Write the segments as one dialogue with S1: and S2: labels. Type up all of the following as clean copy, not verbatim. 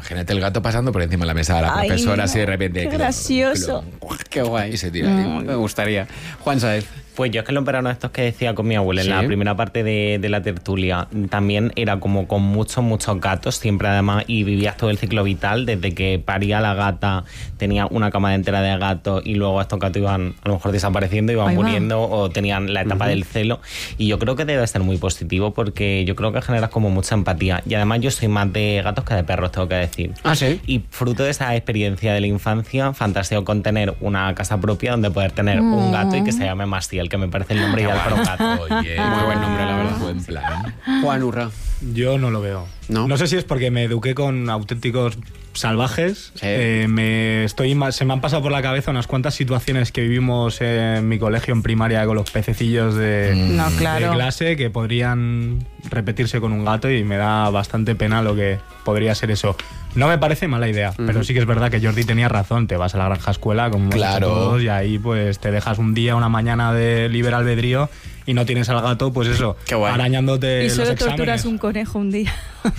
S1: Imagínate el gato pasando por encima de la mesa de la profesora, así de repente.
S2: Qué gracioso.
S3: Qué guay.
S1: Y se tira.
S3: Me gustaría. Juan Saez.
S4: Pues yo es que los veranos estos que decía con mi abuela en la primera parte de la tertulia, también era como con muchos gatos, siempre además, y vivías todo el ciclo vital, desde que paría la gata, tenía una cama entera de gatos y luego estos gatos iban a lo mejor desapareciendo, iban muriendo o tenían la etapa del celo, y yo creo que debe ser muy positivo porque yo creo que generas como mucha empatía, y además yo soy más de gatos que de perros, tengo que decir.
S3: ¿Ah, sí?
S4: Y fruto de esa experiencia de la infancia, fantaseo con tener una casa propia donde poder tener un gato y que se llame Mastiel, que me parece el nombre ideal para un gato.
S1: Oye, muy buen nombre, la verdad. Buen plan.
S3: Juan Urra.
S5: Yo no lo veo.
S3: ¿No?
S5: sé si es porque me eduqué con auténticos salvajes.
S3: Sí.
S5: Se me han pasado por la cabeza unas cuantas situaciones que vivimos en mi colegio en primaria con los pececillos de clase que podrían repetirse con un gato, y me da bastante pena lo que podría ser eso. No me parece mala idea, pero sí que es verdad que Jordi tenía razón. Te vas a la granja escuela como todos, y ahí pues te dejas un día, una mañana de libre albedrío y no tienes al gato, pues eso, arañándote los exámenes.
S2: Y solo torturas un conejo un día.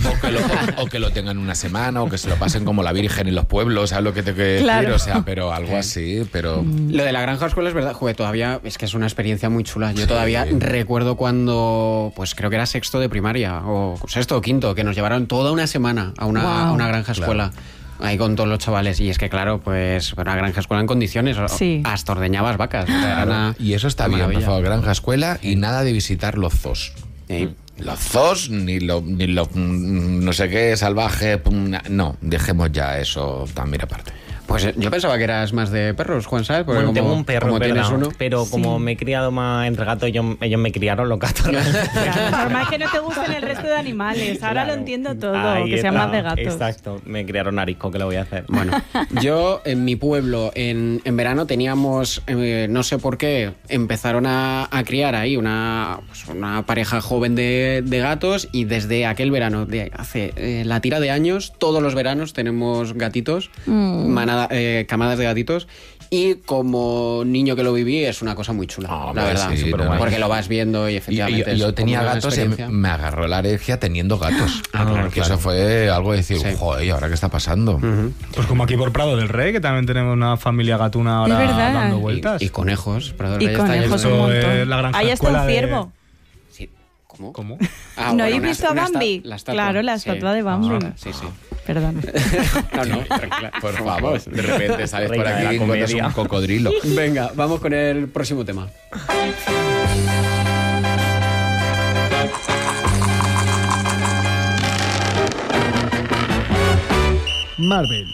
S1: O que lo tengan una semana, o que se lo pasen como la Virgen en los pueblos, ¿sabes lo que te quiero decir? O sea, pero algo así, pero...
S3: Lo de la granja escuela es verdad, joder, todavía es que es una experiencia muy chula. Yo todavía recuerdo cuando, pues creo que era sexto de primaria, o sexto o quinto, que nos llevaron toda una semana a una granja escuela. Ahí con todos los chavales, y es que claro, pues una granja escuela en condiciones, hasta ordeñabas vacas.
S1: Y eso está bien, por favor, granja escuela, y nada de visitar los zoos.
S3: Sí.
S1: Los zoos, ni lo no sé qué, salvaje, no, dejemos ya eso también aparte.
S3: Pues yo pensaba que eras más de perros, Juan, ¿sabes? Porque
S4: bueno, tengo un perro,
S3: como tienes uno,
S4: pero como me he criado más entre gatos, ellos me criaron los gatos.
S2: Normal que no te gusten el resto de animales. Ahora lo entiendo todo, ahí que sean más de gatos.
S4: Exacto, me criaron arisco, ¿qué le voy a hacer?
S3: Bueno, yo en mi pueblo en verano teníamos, no sé por qué, empezaron a criar ahí una pareja joven de gatos, y desde aquel verano, de hace la tira de años, todos los veranos tenemos gatitos, camadas de gatitos, y como niño que lo viví es una cosa muy chula, la verdad,
S1: sí,
S3: porque lo vas viendo y efectivamente
S1: yo tenía gatos y me agarró la alergia teniendo gatos. Claro. Eso fue algo de decir, joder, ¿y ahora qué está pasando?
S5: Pues como aquí por Prado del Rey, que también tenemos una familia gatuna ahora dando vueltas.
S3: Y conejos.
S2: Prado del Rey conejos un montón. Ahí está un ciervo.
S5: ¿Cómo?
S2: ¿No habéis visto a Bambi? Claro, la estatua de Bambi.
S3: Sí.
S2: Perdón.
S3: No, tranquila.
S1: Por favor, de repente sales por aquí y encuentras un cocodrilo.
S3: Venga, vamos con el próximo tema.
S5: Marvel.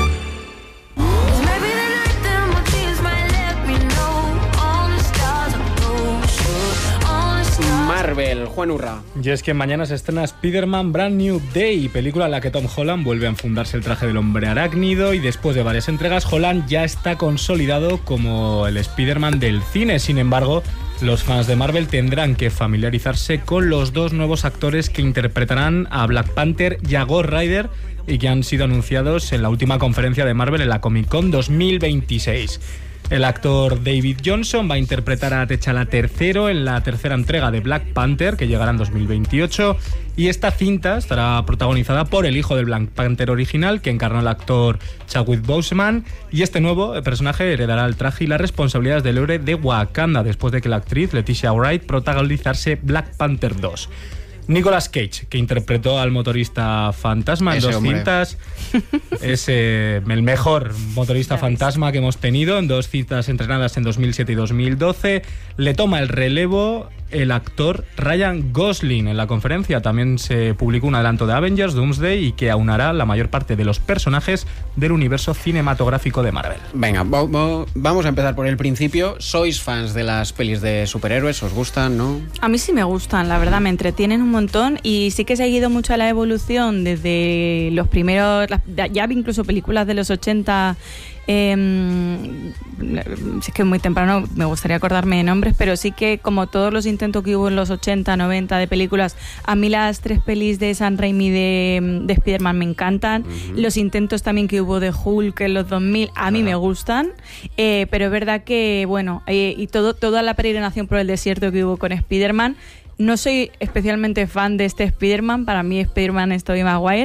S3: Marvel, Juan Urra.
S5: Y es que mañana se estrena Spider-Man Brand New Day, película en la que Tom Holland vuelve a enfundarse el traje del hombre arácnido, y después de varias entregas, Holland ya está consolidado como el Spider-Man del cine. Sin embargo, los fans de Marvel tendrán que familiarizarse con los dos nuevos actores que interpretarán a Black Panther y a Ghost Rider, y que han sido anunciados en la última conferencia de Marvel en la Comic Con 2026. El actor David Johnson va a interpretar a T'Challa III en la tercera entrega de Black Panther, que llegará en 2028, y esta cinta estará protagonizada por el hijo del Black Panther original, que encarnó el actor Chadwick Boseman, y este nuevo personaje heredará el traje y las responsabilidades del héroe de Wakanda, después de que la actriz Leticia Wright protagonizase Black Panther 2. Nicolas Cage, que interpretó al motorista fantasma en dos cintas, es el mejor motorista fantasma que hemos tenido, en dos cintas entrenadas en 2007 y 2012. Le toma el relevo el actor Ryan Gosling. En la conferencia también se publicó un adelanto de Avengers Doomsday, y que aunará la mayor parte de los personajes del universo cinematográfico de Marvel.
S3: Venga, vamos a empezar por el principio. ¿Sois fans de las pelis de superhéroes? ¿Os gustan, no?
S2: A mí sí me gustan, la verdad, me entretienen un montón, y sí que he seguido mucho la evolución desde los primeros, ya incluso películas de los 80. Es que muy temprano me gustaría acordarme de nombres, pero sí que como todos los intentos que hubo en los 80, 90 de películas, a mí las 3 pelis de Sam Raimi de Spider-Man me encantan. Los intentos también que hubo de Hulk en los 2000 a mí me gustan, pero es verdad que bueno, y toda la peregrinación por el desierto que hubo con Spider-Man. No soy especialmente fan de este Spider-Man, para mí Spider-Man es Tobey Maguire,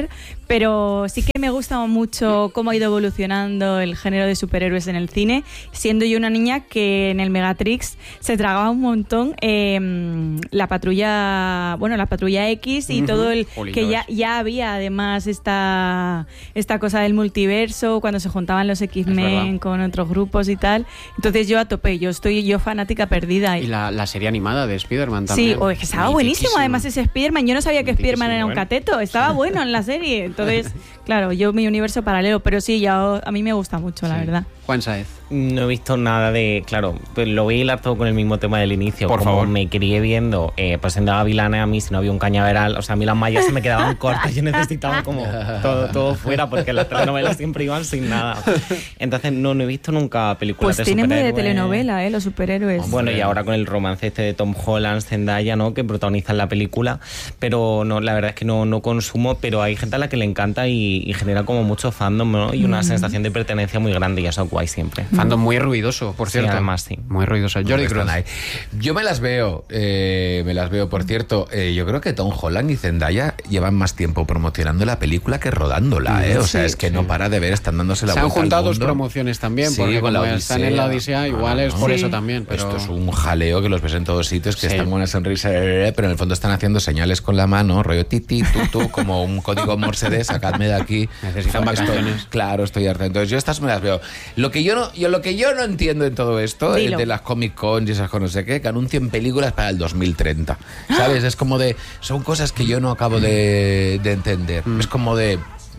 S2: Pero sí que me gusta mucho cómo ha ido evolucionando el género de superhéroes en el cine, siendo yo una niña que en el Megatrix se tragaba un montón la patrulla X y todo el que ya había además esta cosa del multiverso cuando se juntaban los X-Men con otros grupos y tal. Entonces yo a tope, yo fanática perdida.
S3: Y la serie animada de Spider-Man también.
S2: Sí, que estaba buenísimo además ese Spider-Man. Yo no sabía que Spider-Man era un cateto, estaba bueno en la serie. Entonces, claro, yo mi universo paralelo, pero sí, a mí me gusta mucho, la verdad.
S3: Juan Sáez.
S4: No he visto nada de... Claro, pues lo voy a hilar todo con el mismo tema del inicio.
S3: Por favor.
S4: Me crié viendo pues en Gavilanes, a mí si no había un cañaveral, o sea, a mí las mallas se me quedaban cortas, yo necesitaba como todo fuera porque las telenovelas siempre iban sin nada. Entonces no he visto nunca películas de superhéroes.
S2: Pues tienen de telenovela, los superhéroes.
S4: Bueno, y ahora con el romance de Tom Holland, Zendaya, ¿no? Que protagonizan la película, pero no, la verdad es que no consumo, pero hay gente a la que le encanta y genera como mucho fandom, ¿no? Y una sensación de pertenencia muy grande y eso es guay siempre.
S3: Fandom muy ruidoso, por cierto.
S4: Sí, además, sí.
S3: Muy ruidoso. Jordi Cruz.
S1: Yo me las veo, por cierto. Yo creo que Tom Holland y Zendaya llevan más tiempo promocionando la película que rodándola, ¿eh? O sea, es que no para de ver, están dándose la vuelta al mundo.
S3: Se han juntado dos promociones también, porque como están en la Odisea, igual es por eso también. Pero...
S1: Esto es un jaleo que los ves en todos sitios, que están con una sonrisa, pero en el fondo están haciendo señales con la mano, rollo titi, tutu, como un código Morse de sacadme de aquí.
S3: Necesitan vacaciones.
S1: Claro, estoy harta. Entonces yo estas me las veo. Lo que yo no entiendo en todo esto, de las Comic Con y esas cosas, no sé qué, que anuncien películas para el 2030. ¿Sabes? Es como de... Son cosas que yo no acabo de entender. Es como de...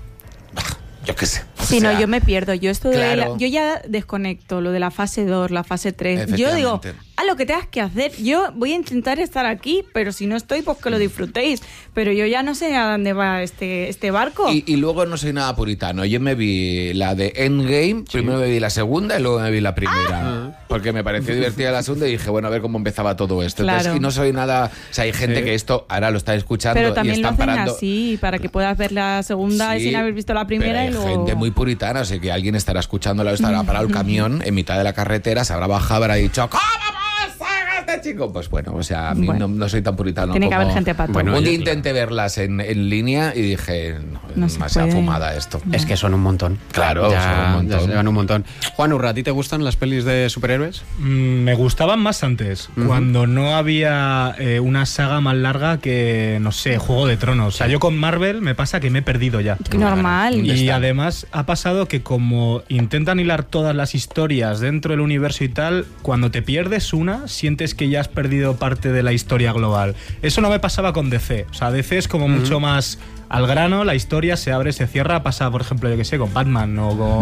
S1: Yo qué sé.
S2: Sí, no, yo me pierdo. Yo yo ya desconecto lo de la fase 2, la fase 3. Yo digo, haz lo que tengas que hacer. Yo voy a intentar estar aquí, pero si no estoy, pues que lo disfrutéis. Pero yo ya no sé a dónde va este barco.
S1: Y luego no soy nada puritano. Yo me vi la de Endgame, primero me vi la segunda y luego me vi la primera. Porque me pareció divertida la segunda y dije, bueno, a ver cómo empezaba todo esto.
S2: Claro.
S1: Entonces, y no soy nada... O sea, hay gente que esto ahora lo está escuchando
S2: pero también
S1: y están
S2: lo hacen
S1: parando.
S2: así, para que puedas ver la segunda sin haber visto la primera.
S1: Pero hay gente muy puritana, así que alguien estará escuchándola, estará parado el camión en mitad de la carretera, se habrá bajado, habrá dicho ¿cómo vas, este chico? Pues bueno, o sea, a mí no soy tan puritano.
S2: Tiene que haber gente para todo.
S1: Bueno, un día intenté verlas en línea y dije, no es demasiado fumada esto.
S3: Es que son un montón.
S1: Claro, son un montón.
S3: Ya se llevan un montón. Juan Urra, ¿a ti te gustan las pelis de superhéroes?
S5: Me gustaban más antes, cuando no había una saga más larga que, no sé, Juego de Tronos. O sea, yo con Marvel me pasa que me he perdido ya.
S2: Normal.
S5: Y además ha pasado que como intentan hilar todas las historias dentro del universo y tal, cuando te pierdes una, sientes que ya has perdido parte de la historia global. Eso no me pasaba con DC. O sea, DC es como mucho más al grano, la historia se abre, se cierra, pasa, por ejemplo, yo que sé, con Batman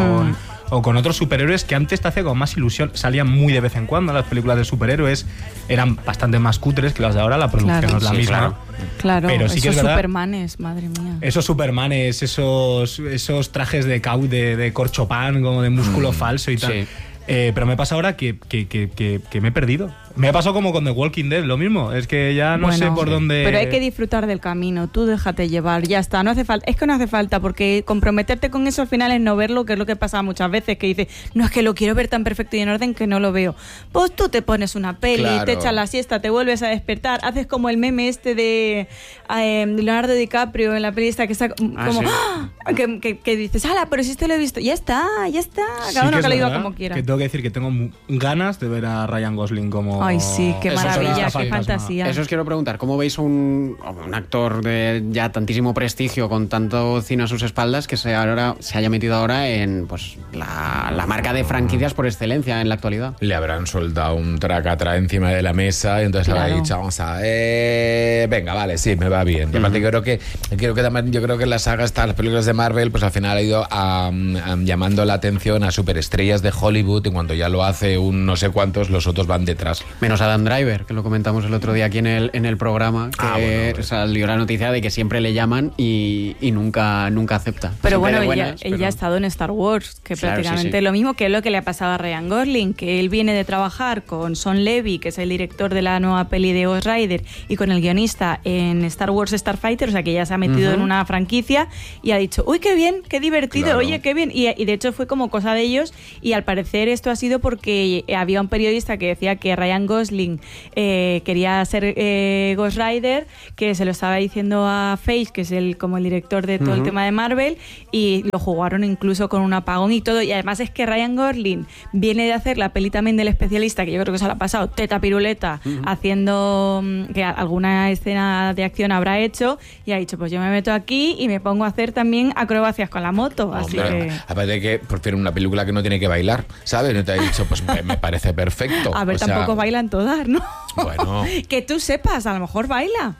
S5: o con otros superhéroes que antes te hacía con más ilusión. Salían muy de vez en cuando las películas de superhéroes, eran bastante más cutres que las de ahora, la producción es la misma.
S2: Claro,
S5: pero sí
S2: esos
S5: que es verdad,
S2: Supermanes, madre mía.
S5: Esos Supermanes, esos trajes de corchopán, como de músculo falso y tal.
S3: Sí.
S5: Pero me pasa ahora que me he perdido. Me ha pasado como con The Walking Dead, lo mismo. Es que ya no sé por dónde...
S2: Pero hay que disfrutar del camino. Tú déjate llevar, ya está. No hace falta. Es que no hace falta, porque comprometerte con eso al final es no verlo, que es lo que pasa muchas veces, que dices, no, es que lo quiero ver tan perfecto y en orden que no lo veo. Pues tú te pones una peli, te echas la siesta, te vuelves a despertar, haces como el meme este de Leonardo DiCaprio en la peli esta que está como... que dices, ¡hala! Pero si esto lo he visto. Ya está. Cada uno que lo diga como quiera.
S5: Que tengo que decir que tengo ganas de ver a Ryan Gosling como...
S2: Ay, sí, qué maravilla, qué fantasía.
S3: Eso os quiero preguntar, ¿cómo veis un actor de ya tantísimo prestigio, con tanto cine a sus espaldas, que se haya metido ahora en pues la marca de franquicias por excelencia en la actualidad?
S1: Le habrán soltado un tracatra encima de la mesa y entonces habrá dicho, vamos a ver, venga, vale, sí, me va bien. Y aparte yo creo que la saga está, las películas de Marvel, pues al final ha ido llamando la atención a superestrellas de Hollywood, y cuando ya lo hace un no sé cuántos, los otros van detrás.
S3: Menos Adam Driver, que lo comentamos el otro día aquí en el programa, que salió la noticia de que siempre le llaman y nunca acepta.
S2: Pero bueno, ella ha estado en Star Wars, que prácticamente lo mismo, que es lo que le ha pasado a Ryan Gosling, que él viene de trabajar con Sean Levy, que es el director de la nueva peli de Ghost Rider, y con el guionista en Star Wars Starfighter, o sea que ya se ha metido en una franquicia y ha dicho, uy, qué bien, qué divertido, oye, qué bien. Y de hecho fue como cosa de ellos, y al parecer esto ha sido porque había un periodista que decía que Ryan Ryan Gosling quería ser Ghost Rider, que se lo estaba diciendo a Feige, que es como el director de todo el tema de Marvel, y lo jugaron incluso con un apagón y todo. Y además es que Ryan Gosling viene de hacer la peli también del Especialista, que yo creo que se la ha pasado teta piruleta, haciendo que alguna escena de acción habrá hecho, y ha dicho, pues yo me meto aquí y me pongo a hacer también acrobacias con la moto. Así que...
S1: Aparte de que prefiero una película que no tiene que bailar, ¿sabes? No te ha dicho, pues me parece perfecto.
S2: A ver, tampoco bailan todas, ¿no?
S1: Bueno.
S2: Que tú sepas, a lo mejor baila.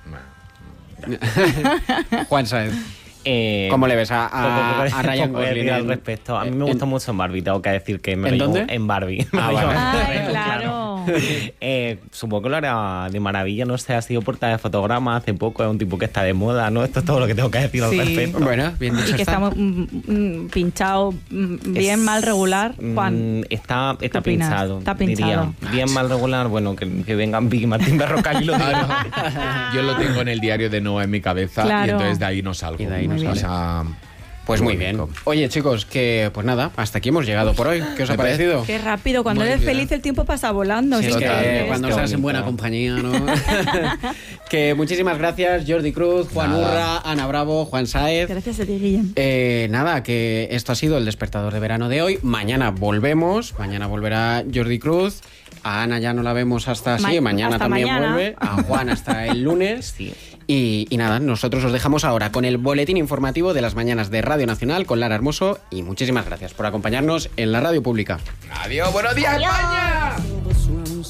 S3: Juan Saez. ¿Cómo le ves a Ryan Gosling
S4: al respecto? A mí me gustó mucho en Barbie, tengo que decir que me
S3: ¿En dónde?
S4: En Barbie.
S2: Ay, claro.
S4: Supongo que lo hará de maravilla, no sé, ha sido portada de fotograma hace poco, es un tipo que está de moda, ¿no? Esto es todo lo que tengo que decir al respecto.
S3: Bueno, bien dicho.
S2: Y que estamos pinchado, bien, mal, regular. Juan,
S4: está
S2: pinchado. Está pinchado.
S4: Diría. Bien, mal, regular, bueno, que vengan Vicky Martín Berrocal y lo digan.
S1: Yo lo tengo en el diario de Noah en mi cabeza, y entonces de ahí no salgo.
S3: Y de ahí no
S1: o sea,
S3: pues muy bien. Oye, chicos, que pues nada, hasta aquí hemos llegado por hoy. ¿Qué os ha parecido?
S2: Qué rápido, cuando eres feliz el tiempo pasa volando.
S3: Sí, es que cuando estás en buena compañía, ¿no? Que muchísimas gracias, Jordi Cruz, Juan Urra, Ana Bravo, Juan Saez.
S2: Gracias a ti, Guillem.
S3: Nada, que esto ha sido el despertador de verano de hoy. Mañana volvemos, mañana volverá Jordi Cruz. A Ana ya no la vemos hasta mañana
S2: hasta
S3: también
S2: mañana.
S3: vuelve. A Juan hasta el lunes.
S4: Sí.
S3: Y nada, nosotros os dejamos ahora con el boletín informativo de las mañanas de Radio Nacional con Lara Hermoso. Y muchísimas gracias por acompañarnos en la radio pública.
S1: Adiós, buenos días, España.